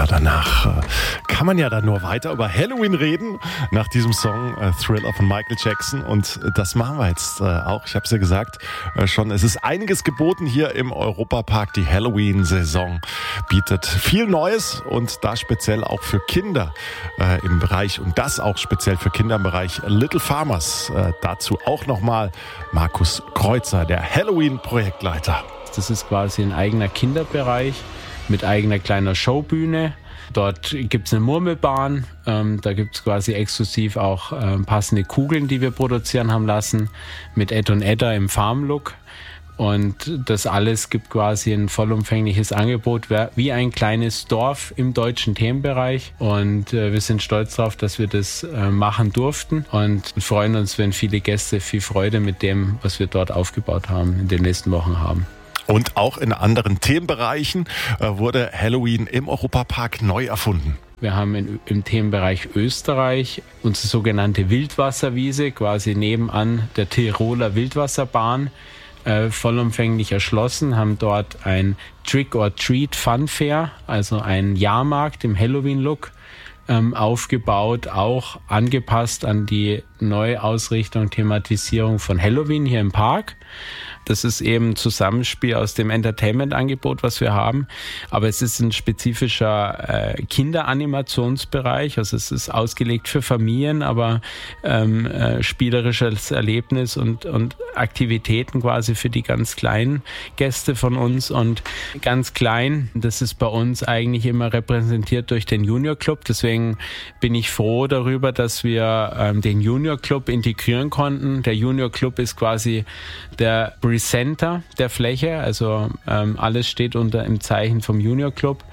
Ja, danach kann man ja dann nur weiter über Halloween reden, nach diesem Song Thriller von Michael Jackson. Und das machen wir jetzt auch. Ich habe es ja gesagt schon, es ist einiges geboten hier im Europapark. Die Halloween-Saison bietet viel Neues und da speziell auch für Kinder im Bereich, und das auch speziell für Kinder im Bereich Little Farmers. Dazu auch nochmal Markus Kreuzer, der Halloween-Projektleiter. Das ist quasi ein eigener Kinderbereich mit eigener kleiner Showbühne. Dort gibt es eine Murmelbahn, da gibt es quasi exklusiv auch passende Kugeln, die wir produzieren haben lassen, mit Ed und Edda im Farm-Look. Und das alles gibt quasi ein vollumfängliches Angebot, wie ein kleines Dorf im deutschen Themenbereich. Und wir sind stolz darauf, dass wir das machen durften und freuen uns, wenn viele Gäste viel Freude mit dem, was wir dort aufgebaut haben, in den nächsten Wochen haben. Und auch in anderen Themenbereichen wurde Halloween im Europapark neu erfunden. Wir haben im Themenbereich Österreich unsere sogenannte Wildwasserwiese, quasi nebenan der Tiroler Wildwasserbahn, vollumfänglich erschlossen, haben dort ein Trick-or-Treat-Fun-Fair, also einen Jahrmarkt im Halloween-Look, aufgebaut, auch angepasst an die Neuausrichtung, Thematisierung von Halloween hier im Park. Das ist eben ein Zusammenspiel aus dem Entertainment-Angebot, was wir haben. Aber es ist ein spezifischer Kinderanimationsbereich. Also es ist ausgelegt für Familien, aber spielerisches Erlebnis und Aktivitäten quasi für die ganz kleinen Gäste von uns. Und ganz klein, das ist bei uns eigentlich immer repräsentiert durch den Junior Club. Deswegen bin ich froh darüber, dass wir den Junior Club integrieren konnten. Der Junior Club ist quasi der Presenter der Fläche, also alles steht im Zeichen vom Junior Club.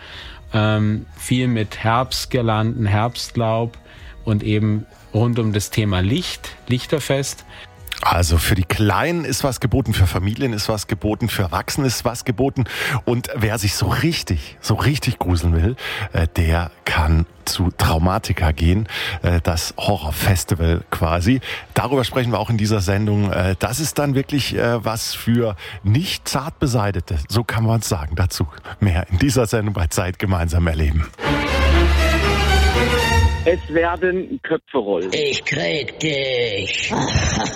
Viel mit Herbstgirlanden, Herbstlaub und eben rund um das Thema Lichterfest. Also für die Kleinen ist was geboten, für Familien ist was geboten, für Erwachsene ist was geboten. Und wer sich so richtig gruseln will, der kann zu Traumatica gehen, das Horrorfestival quasi. Darüber sprechen wir auch in dieser Sendung. Das ist dann wirklich was für nicht zart Beseitete, so kann man es sagen. Dazu mehr in dieser Sendung bei Zeit gemeinsam erleben. Es werden Köpfe rollen. Ich krieg dich.